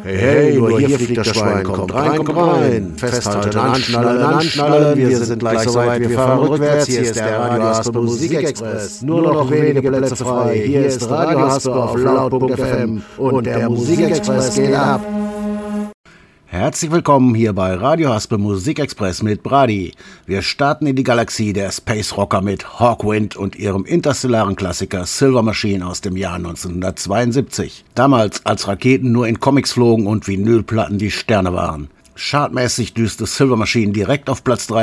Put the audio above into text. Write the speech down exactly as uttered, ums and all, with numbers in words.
Hey, hey, nur hier fliegt das Schwein, kommt rein, kommt rein. Festhalten, anschnallen, anschnallen, wir sind gleich soweit, wir fahren rückwärts. Hier ist der Radio Haspe Musikexpress. Nur noch wenige Plätze frei. Hier ist Radio Haspe auf laut.f m und der Musikexpress geht ab. Herzlich willkommen hier bei Radio Haspe Musikexpress mit Brady. Wir starten in die Galaxie der Space Rocker mit Hawkwind und ihrem interstellaren Klassiker Silver Machine aus dem Jahr neunzehnhundertzweiundsiebzig. Damals, als Raketen nur in Comics flogen und Vinylplatten die Sterne waren. Chartmäßig düste Silver Machine direkt auf Platz drei